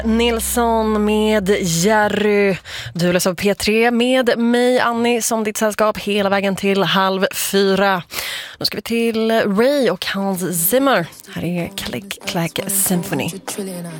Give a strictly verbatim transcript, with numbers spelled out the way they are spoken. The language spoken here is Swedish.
Nilsson med Jerry. Du läser på P tre med mig, Annie, som ditt sällskap hela vägen till halv fyra. Nu ska vi till Ray och Hans Zimmer. Här är Click Clack Symphony.